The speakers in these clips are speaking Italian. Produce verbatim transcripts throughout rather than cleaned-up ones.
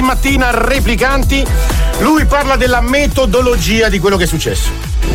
lunedì mattina Replicanti. Lui parla della metodologia di quello che è successo.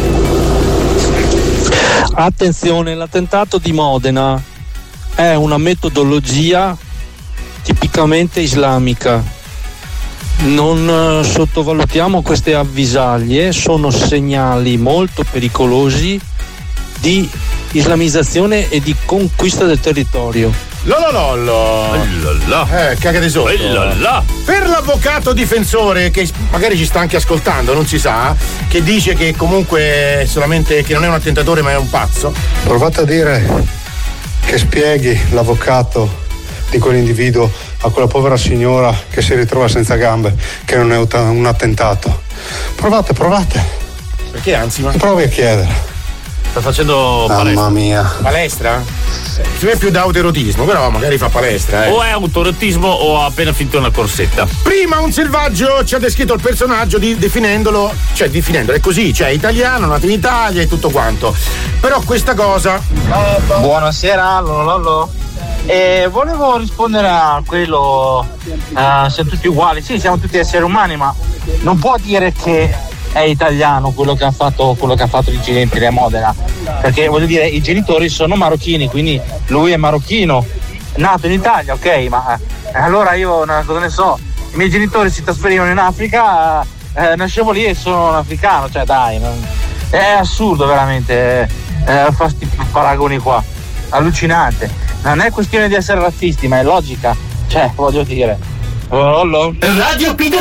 Attenzione, l'attentato di Modena è una metodologia tipicamente islamica. Non sottovalutiamo queste avvisaglie, sono segnali molto pericolosi di islamizzazione e di conquista del territorio. Lololollo. Eh, cagate sotto. Per l'avvocato difensore, che magari ci sta anche ascoltando, non si sa, che dice che comunque solamente che non è un attentatore ma è un pazzo. Provate a dire che spieghi l'avvocato di quell'individuo a quella povera signora che si ritrova senza gambe, che non è un attentato. Provate, provate. Perché anzi, ma provi a chiedere. Sta facendo palestra. Mamma mia. Palestra? Per me è più da autoerotismo, però magari fa palestra, eh. O è autoerotismo o ha appena finito una corsetta. Prima un selvaggio ci ha descritto il personaggio di, definendolo, cioè definendolo, è così, cioè italiano, nato in Italia e tutto quanto. Però questa cosa. Buonasera, lololo. E volevo rispondere a quello, uh, siamo tutti uguali, sì, siamo tutti esseri umani, ma non può dire che è italiano quello che ha fatto quello che ha fatto l'incidente a Modena, perché voglio dire i genitori sono marocchini, quindi lui è marocchino, nato in Italia, ok, ma eh, allora io cosa ne so, i miei genitori si trasferivano in Africa, eh, nascevo lì e sono un africano, cioè dai, non, è assurdo veramente eh, fare questi paragoni qua, allucinante. Non è questione di essere razzisti, ma è logica, cioè voglio dire. Oh, oh, oh. Radio P